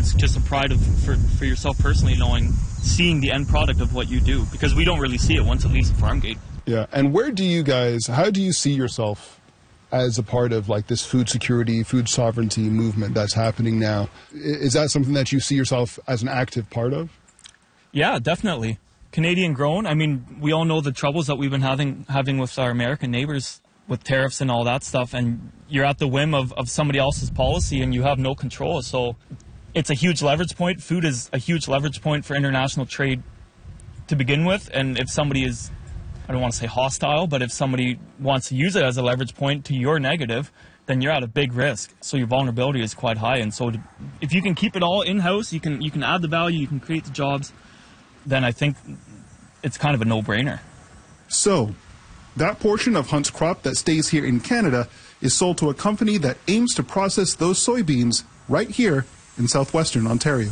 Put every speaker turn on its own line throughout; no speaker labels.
it's just a pride for yourself personally seeing the end product of what you do, because we don't really see it once it leaves the farm gate.
Yeah, and how do you see yourself as a part of like this food security, food sovereignty movement that's happening now? Is that something that you see yourself as an active part of?
Yeah, definitely. Canadian grown. I mean, we all know the troubles that we've been having with our American neighbors with tariffs and all that stuff, and you're at the whim of somebody else's policy and you have no control. So it's a huge leverage point. Food is a huge leverage point for international trade to begin with, and if somebody is, I don't want to say hostile, but if somebody wants to use it as a leverage point to your negative, then you're at a big risk. So your vulnerability is quite high. And so if you can keep it all in-house, you can add the value, you can create the jobs, then I think it's kind of a no-brainer.
So that portion of Hunt's crop that stays here in Canada is sold to a company that aims to process those soybeans right here in southwestern Ontario.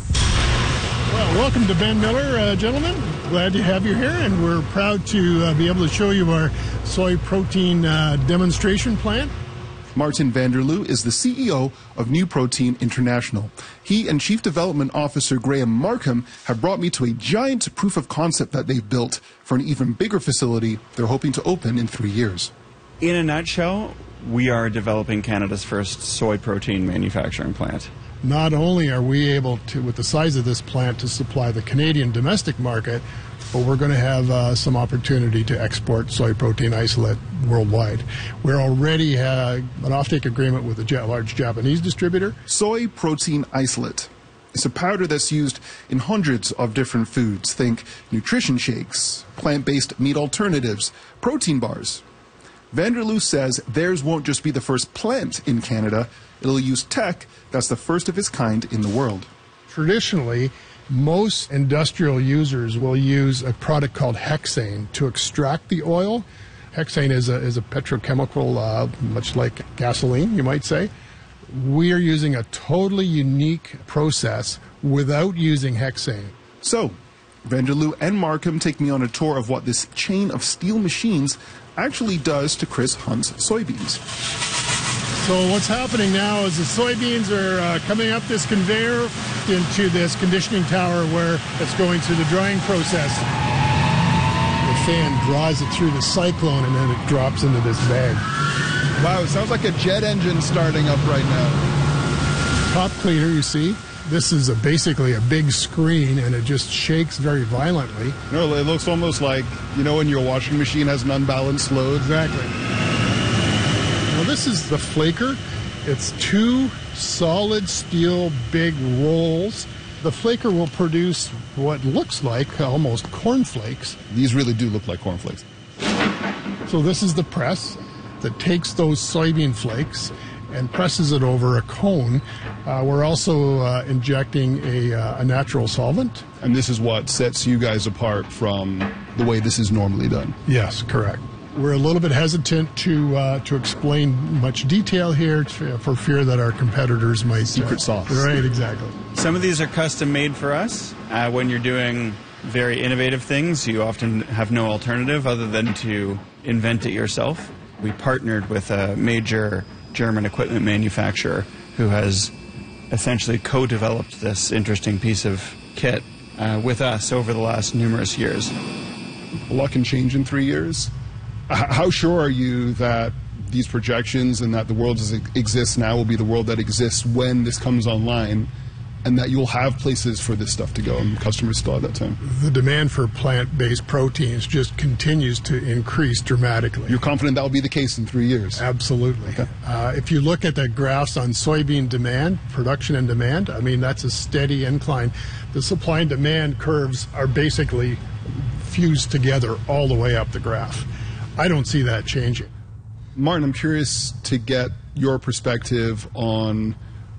Well, welcome to Ben Miller, gentlemen. Glad to have you here, and we're proud to be able to show you our soy protein demonstration plant.
Martin Vanderloo is the CEO of New Protein International. He and Chief Development Officer Graham Markham have brought me to a giant proof of concept that they've built for an even bigger facility they're hoping to open in 3 years.
In a nutshell, we are developing Canada's first soy protein manufacturing plant.
Not only are we able to, with the size of this plant, to supply the Canadian domestic market, but we're going to have some opportunity to export soy protein isolate worldwide. We already have an offtake agreement with a large Japanese distributor.
Soy protein isolate. It's a powder that's used in hundreds of different foods. Think nutrition shakes, plant-based meat alternatives, protein bars. Vanderloo says theirs won't just be the first plant in Canada. It'll use tech that's the first of its kind in the world.
Traditionally, most industrial users will use a product called hexane to extract the oil. Hexane is a petrochemical, much like gasoline, you might say. We are using a totally unique process without using hexane.
So, Vanderloo and Markham take me on a tour of what this chain of steel machines actually does to Chris Hunt's soybeans.
So what's happening now is the soybeans are coming up this conveyor into this conditioning tower where it's going through the drying process. The fan draws it through the cyclone and then it drops into this bag.
Wow, it sounds like a jet engine starting up right now.
Top cleaner, you see. This is basically a big screen, and it just shakes very violently.
No, it looks almost like, you know, when your washing machine has an unbalanced load.
Exactly. Now, this is the flaker. It's 2 solid steel big rolls. The flaker will produce what looks like almost cornflakes.
These really do look like cornflakes.
So this is the press that takes those soybean flakes and presses it over a cone. We're also injecting a natural solvent.
And this is what sets you guys apart from the way this is normally done.
Yes, correct. We're a little bit hesitant to explain much detail here for fear that our competitors might...
Secret sauce.
Right, exactly.
Some of these are custom made for us. When you're doing very innovative things, you often have no alternative other than to invent it yourself. We partnered with a major German equipment manufacturer who has essentially co-developed this interesting piece of kit with us over the last numerous years.
A lot can change in 3 years. How sure are you that these projections and that the world as it exists now will be the world that exists when this comes online, and that you'll have places for this stuff to go and customers still at that time?
The demand for plant-based proteins just continues to increase dramatically.
You're confident that will be the case in 3 years?
Absolutely.
Okay.
If you look at the graphs on soybean demand, production and demand, I mean, that's a steady incline. The supply and demand curves are basically fused together all the way up the graph. I don't see that changing.
Martin, I'm curious to get your perspective on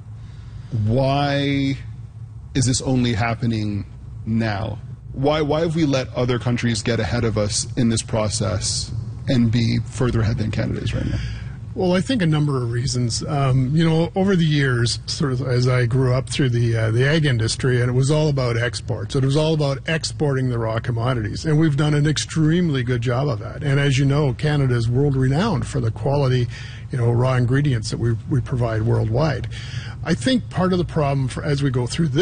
why is this only happening now? Why have we let other countries get ahead of us in this process and be further ahead than Canada is right now?
Well, I think a number of reasons. You know, over the years, sort of as I grew up through the ag industry, and it was all about exports. It was all about exporting the raw commodities, and we've done an extremely good job of that. And as you know, Canada is world-renowned for the quality, you know, raw ingredients that we provide worldwide. I think part of the problem as we go through this